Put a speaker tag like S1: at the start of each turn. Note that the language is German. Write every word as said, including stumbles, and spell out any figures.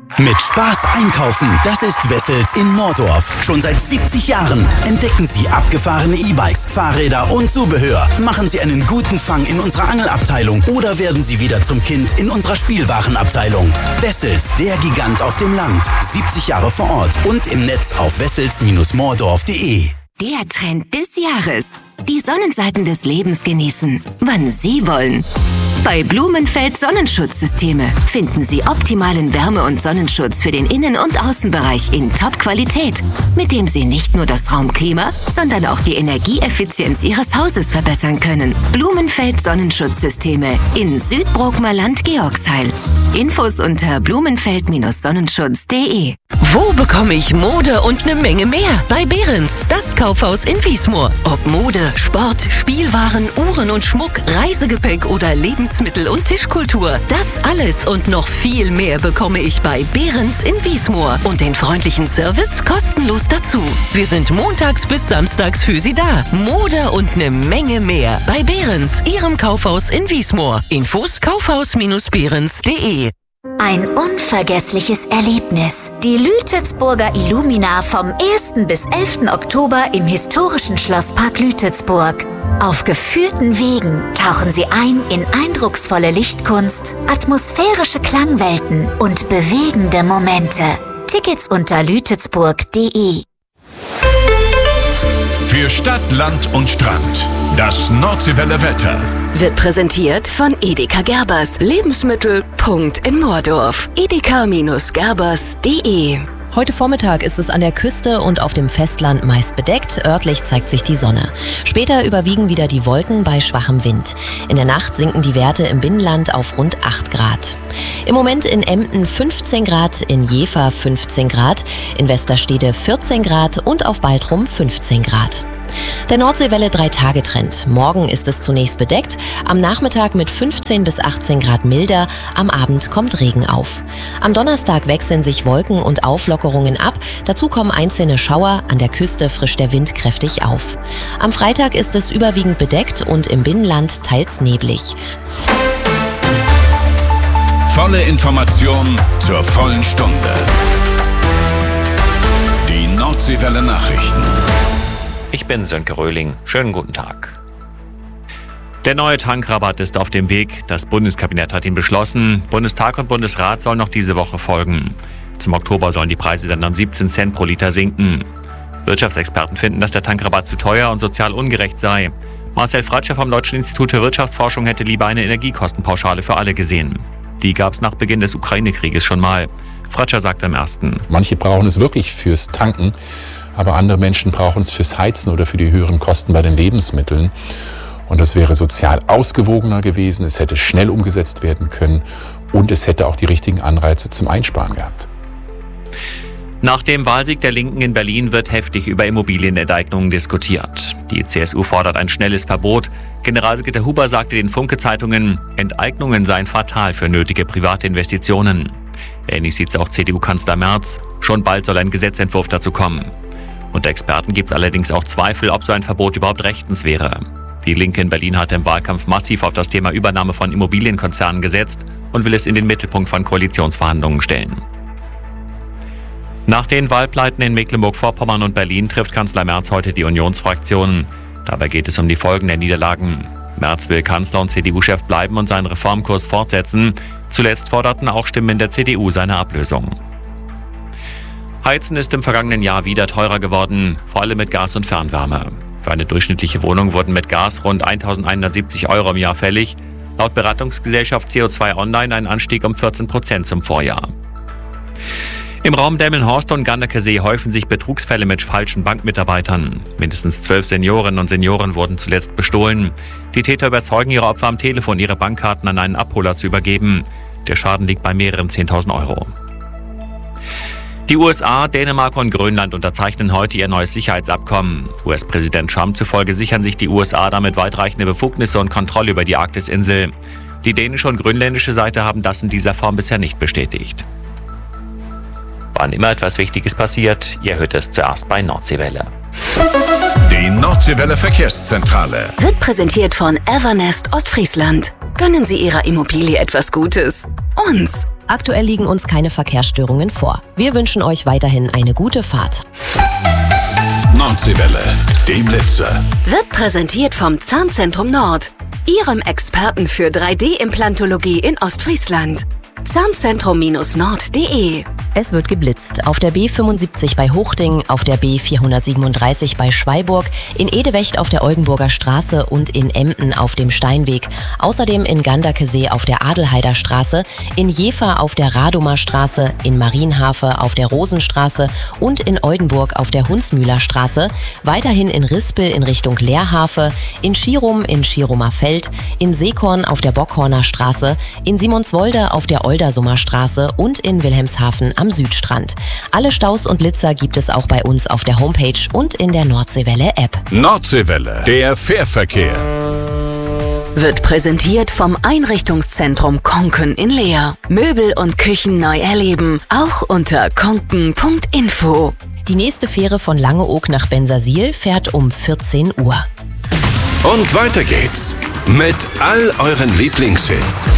S1: Mit Spaß einkaufen, das ist Wessels in Mordorf. Schon seit siebzig Jahren entdecken Sie abgefahrene E-Bikes, Fahrräder und Zubehör. Machen Sie einen guten Fang in unserer Angelabteilung oder werden Sie wieder zum Kind in unserer Spielwarenabteilung. Wessels, der Gigant auf dem Land. siebzig Jahre vor Ort und im Netz auf wessels Bindestrich mordorf punkt de.
S2: Der Trend des Jahres. Die Sonnenseiten des Lebens genießen, wann Sie wollen. Bei Blumenfeld Sonnenschutzsysteme finden Sie optimalen Wärme- und Sonnenschutz für den Innen- und Außenbereich in Top-Qualität, mit dem Sie nicht nur das Raumklima, sondern auch die Energieeffizienz Ihres Hauses verbessern können. Blumenfeld Sonnenschutzsysteme in Südbrookmerland Georgsheil. Infos unter blumenfeld Bindestrich sonnenschutz punkt de.
S3: Wo bekomme ich Mode und eine Menge mehr? Bei Behrens, das Kaufhaus in Wiesmoor. Ob Mode, Sport, Spielwaren, Uhren und Schmuck, Reisegepäck oder Lebensmittel und Tischkultur. Das alles und noch viel mehr bekomme ich bei Behrens in Wiesmoor. Und den freundlichen Service kostenlos dazu. Wir sind montags bis samstags für Sie da. Mode und eine Menge mehr. Bei Behrens, Ihrem Kaufhaus in Wiesmoor. Infos kaufhaus Bindestrich behrens punkt de.
S4: Ein unvergessliches Erlebnis. Die Lütetsburger Illumina vom ersten bis elften Oktober im historischen Schlosspark Lütetsburg. Auf geführten Wegen tauchen Sie ein in eindrucksvolle Lichtkunst, atmosphärische Klangwelten und bewegende Momente. Tickets unter lütetsburg punkt de.
S5: Für Stadt, Land und Strand. Das Nordseewelle Wetter.
S3: Wird präsentiert von Edeka Gerbers. Lebensmittel. Punkt in Mordorf. edeka Bindestrich gerbers punkt de.
S6: Heute Vormittag ist es an der Küste und auf dem Festland meist bedeckt. Örtlich zeigt sich die Sonne. Später überwiegen wieder die Wolken bei schwachem Wind. In der Nacht sinken die Werte im Binnenland auf rund acht Grad. Im Moment in Emden fünfzehn Grad, in Jever fünfzehn Grad, in Westerstede vierzehn Grad und auf Baltrum fünfzehn Grad. Der Nordseewelle drei Tage Trend. Morgen ist es zunächst bedeckt, am Nachmittag mit fünfzehn bis achtzehn Grad milder, am Abend kommt Regen auf. Am Donnerstag wechseln sich Wolken und Auflockerungen ab, dazu kommen einzelne Schauer, an der Küste frischt der Wind kräftig auf. Am Freitag ist es überwiegend bedeckt und im Binnenland teils neblig.
S5: Volle Information zur vollen Stunde. Die Nordseewelle Nachrichten.
S7: Ich bin Sönke Röhling. Schönen guten Tag. Der neue Tankrabatt ist auf dem Weg. Das Bundeskabinett hat ihn beschlossen. Bundestag und Bundesrat sollen noch diese Woche folgen. Zum Oktober sollen die Preise dann um siebzehn Cent pro Liter sinken. Wirtschaftsexperten finden, dass der Tankrabatt zu teuer und sozial ungerecht sei. Marcel Fratscher vom Deutschen Institut für Wirtschaftsforschung hätte lieber eine Energiekostenpauschale für alle gesehen. Die gab es nach Beginn des Ukraine-Krieges schon mal. Fratscher sagte am ersten.
S8: Manche brauchen es wirklich fürs Tanken, aber andere Menschen brauchen es fürs Heizen oder für die höheren Kosten bei den Lebensmitteln. Und das wäre sozial ausgewogener gewesen, es hätte schnell umgesetzt werden können und es hätte auch die richtigen Anreize zum Einsparen gehabt.
S7: Nach dem Wahlsieg der Linken in Berlin wird heftig über Immobilienenteignungen diskutiert. Die C S U fordert ein schnelles Verbot. Generalsekretär Huber sagte den Funke-Zeitungen, Enteignungen seien fatal für nötige private Investitionen. Ähnlich sieht es auch C D U-Kanzler Merz. Schon bald soll ein Gesetzentwurf dazu kommen. Unter Experten gibt es allerdings auch Zweifel, ob so ein Verbot überhaupt rechtens wäre. Die Linke in Berlin hatte im Wahlkampf massiv auf das Thema Übernahme von Immobilienkonzernen gesetzt und will es in den Mittelpunkt von Koalitionsverhandlungen stellen. Nach den Wahlpleiten in Mecklenburg-Vorpommern und Berlin trifft Kanzler Merz heute die Unionsfraktionen. Dabei geht es um die Folgen der Niederlagen. Merz will Kanzler und C D U-Chef bleiben und seinen Reformkurs fortsetzen. Zuletzt forderten auch Stimmen der C D U seine Ablösung. Heizen ist im vergangenen Jahr wieder teurer geworden, vor allem mit Gas und Fernwärme. Für eine durchschnittliche Wohnung wurden mit Gas rund eintausendeinhundertsiebzig Euro im Jahr fällig. Laut Beratungsgesellschaft C O zwei Online ein Anstieg um vierzehn Prozent zum Vorjahr. Im Raum Delmenhorst und Ganderkesee häufen sich Betrugsfälle mit falschen Bankmitarbeitern. Mindestens zwölf Seniorinnen und Senioren wurden zuletzt bestohlen. Die Täter überzeugen ihre Opfer am Telefon, ihre Bankkarten an einen Abholer zu übergeben. Der Schaden liegt bei mehreren zehntausend Euro. Die U S A, Dänemark und Grönland unterzeichnen heute ihr neues Sicherheitsabkommen. U S-Präsident Trump zufolge sichern sich die U S A damit weitreichende Befugnisse und Kontrolle über die Arktisinsel. Die dänische und grönländische Seite haben das in dieser Form bisher nicht bestätigt. Wann immer etwas Wichtiges passiert, ihr hört es zuerst bei Nordseewelle.
S5: Die Nordseewelle Verkehrszentrale
S3: Wird präsentiert von Evernest Ostfriesland. Gönnen Sie Ihrer Immobilie etwas Gutes. Uns.
S6: Aktuell liegen uns keine Verkehrsstörungen vor. Wir wünschen euch weiterhin eine gute Fahrt.
S5: Nordseewelle, die Blitzer.
S3: Wird präsentiert vom Zahnzentrum Nord, Ihrem Experten für drei D-Implantologie in Ostfriesland. Zahnzentrum Nord punkt de.
S6: Es wird geblitzt. Auf der B fünfundsiebzig bei Hochding, auf der B vierhundertsiebenunddreißig bei Schweiburg, in Edewecht auf der Oldenburger Straße und in Emden auf dem Steinweg. Außerdem in Ganderkesee auf der Adelheider Straße, in Jever auf der Radomer Straße, in Marienhafe auf der Rosenstraße und in Oldenburg auf der Hunsmühler Straße. Weiterhin in Rispel in Richtung Leerhafe, in Schirum in Schirumer Feld, in Seekorn auf der Bockhorner Straße, in Simonswolde auf der Oldersummer Straße und in Wilhelmshaven am Südstrand. Alle Staus und Blitzer gibt es auch bei uns auf der Homepage und in der Nordseewelle-App.
S5: Nordseewelle, der Fährverkehr.
S3: Wird präsentiert vom Einrichtungszentrum Konken in Leer. Möbel und Küchen neu erleben, auch unter konken punkt info.
S6: Die nächste Fähre von Langeoog nach Bensersiel fährt um vierzehn Uhr.
S5: Und weiter geht's mit all euren Lieblingshits.